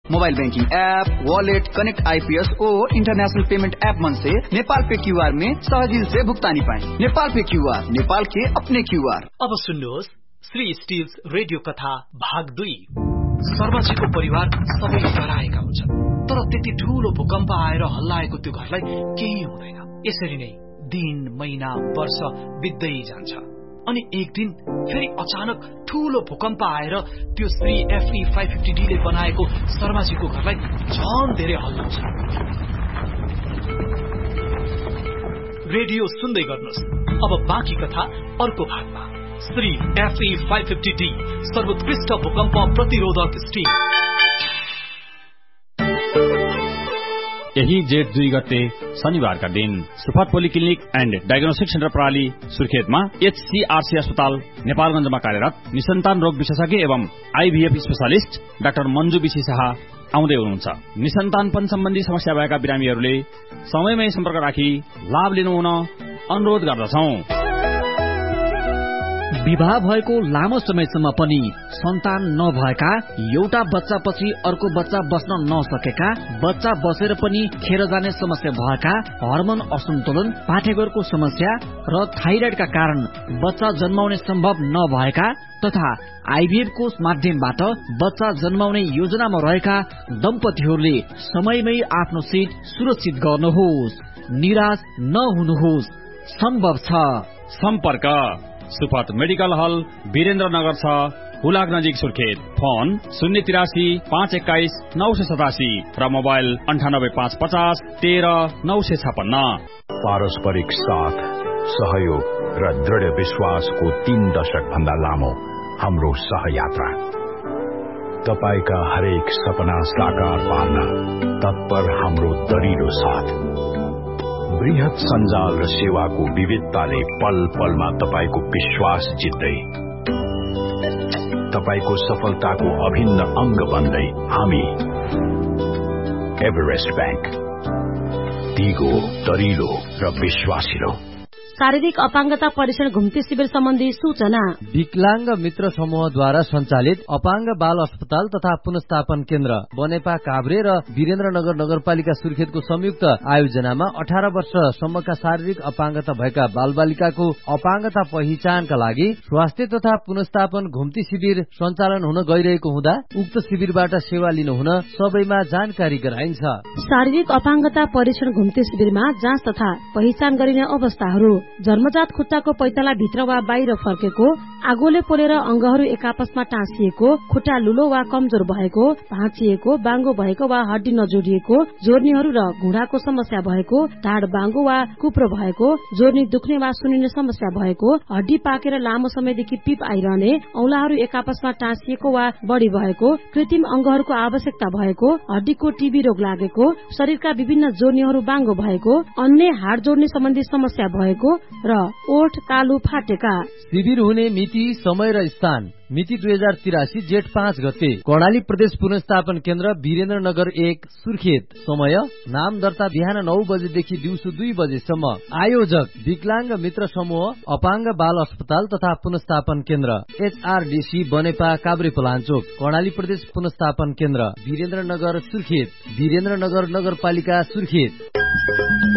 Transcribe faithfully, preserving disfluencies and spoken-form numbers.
Mobile banking app, wallet, connect IPS और international payment app मन से Nepal pay QR में सहजिल से भुगतानी पाए। नेपाल पे क्यूआर, नेपाल के अपने क्यूआर। अब सुन्नुहोस् श्री स्टिल्स रेडियो कथा भाग दुई। शर्माजीको परिवार सबै डराएका हुन्छन्, तर त्यति ठूलो भूकम्प आएर हल्लाएको त्यो घरलाई केही हुँदैन। यसरी नै दिन, महिना, वर्ष बित्दै जान्छ अनि एक दिन फेरि अचानक ठूलो भूकम्प आएर त्यो Shri FE five fifty D ले बनाएको शर्माजीको घरलाई झन धेरै हल्लाउँछ। रेडियो सुन्दै गर्नुहोस्। अब बाँकी कथा अर्को भागमा। Shri FE five fifty D सर्वोत्कृष्ट भूकम्प प्रतिरोधक स्टिल। यही जेठ दुई गते शनिबारका दिन सुफात पोलिक्लिनिक एन्ड डायग्नोस्टिक सेन्टर प्रणाली सुर्खेतमा एचसीआरसी अस्पताल नेपालगञ्जमा कार्यरत निसन्तान रोग विशेषज्ञ एवं आईभीएफ specialist doctor Manju BC Shah आउँदै हुनुहुन्छ। निसन्तानपन सम्बन्धी समस्या भएका बिरामीहरूले समयमै सम्पर्क राखी लाभ लिनुहुन अनुरोध गर्दछौं। विवाह भएको लामो समयसम्म पनि सन्तान नभएका, एउटा बच्चापछि अर्को बच्चा बस्न नसकेका, बच्चा बसेर पनि खेर जाने समस्या भएका, हर्मोन असन्तुलन, पाठेघरको समस्या र थाइराइडका कारण बच्चा जन्माउने सम्भव नभएका तथा आईभीएफ को माध्यमबाट बच्चा जन्माउने योजनामा रहेका दम्पतिहरूले समयमै आफ्नो सीट सुरक्षित गर्नुहोस्। निराश नहुनुहोस्, सम्भव छ। सम्पर्क सुफात मेडिकल हल वीरेन्द्रनगर छ, हुलाक नजिक सुर्खेत। फोन शून्य तिरासी पाँच एक्काइस नौ सय सतासी र मोबाइल अन्ठानब्बे पाँच पचास तेह्र नौ सय छपन्न। पारस्परिक साथ, सहयोग र दृढ़ विश्वासको तीन दशक भन्दा लामो हाम्रो सहयात्रा। तपाईका हरेक सपना साकार पार्न तत्पर हाम्रो दरिलो साथ। बृहत सञ्जाल र सेवाको विविधताले पल पलमा तपाईको विश्वास जित्दै, तपाईको सफलताको अभिन्न अंग बन्दै हामी एभरेस्ट बैंक, दिगो, दरिलो र विश्वासिलो। शारीरिक अपाङ्गता परीक्षण घुम्ती शिविर सम्बन्धी सूचना। विकलांग मित्र समूहद्वारा सञ्चालित अपाङ्ग बाल अस्पताल तथा पुनर्स्थापन केन्द्र बनेपा काभ्रे र वीरेन्द्रनगर नगरपालिका सुर्खेतको संयुक्त आयोजनामा अठार वर्षसम्मका शारीरिक अपाङ्गता भएका बालबालिकाको अपाङ्गता पहिचानका लागि स्वास्थ्य तथा पुनर्स्थापन घुम्ती शिविर सञ्चालन हुन गइरहेको हुँदा उक्त शिविरबाट सेवा लिनु हुन सबैमा जानकारी गराइन्छ। शारीरिक अपाङ्गता परीक्षण घुम्ती शिविरमा जाँच तथा पहिचान गरिने अवस्थाहरू: जन्मजात खुट्टाको पैताला भित्र वा बाहिर फर्केको, आगोले पोलेर अंगहरू एकापसमा टाँसिएको, खुट्टा लुलो वा कमजोर भएको, भाँचिएको, बाङ्गो भएको वा हड्डी नजोडिएको, जोर्नीहरू र घुँडाको समस्या भएको, ढाड बाङ्गो वा कुप्रो भएको, जोर्नी दुख्ने वा सुनिने समस्या भएको, हड्डी पाकेर लामो समयदेखि पिप आइरहने, औंलाहरू एकापसमा टाँसिएको वा बढ़ी भएको, कृत्रिम अंगहरूको आवश्यकता भएको, हड्डीको टीबी रोग लागेको, शरीरका विभिन्न जोर्नीहरू बाङ्गो भएको, अन्य हाड जोड्ने सम्बन्धी समस्या भएको र ओठ तालु फाटेका। शिविर हुने मिति, समय र स्थान: मिति दुई हजार तिरासी जेठ पाँच गते, कर्णाली प्रदेश पुनर्स्थापन केन्द्र वीरेन्द्रनगर एक सुर्खेत। समय नाम दर्ता बिहान नौ बजेदेखि दिउँसो दुई बजेसम्म। आयोजक विकलांग मित्र समूह अपाङ्ग बाल अस्पताल तथा पुनर्स्थापन केन्द्र, एचआरडीसी बनेपा काभ्रे पलाञ्चोक, कर्णाली प्रदेश पुनर्स्थापन केन्द्र वीरेन्द्रनगर सुर्खेत, वीरेन्द्रनगर नगरपालिका सुर्खेत।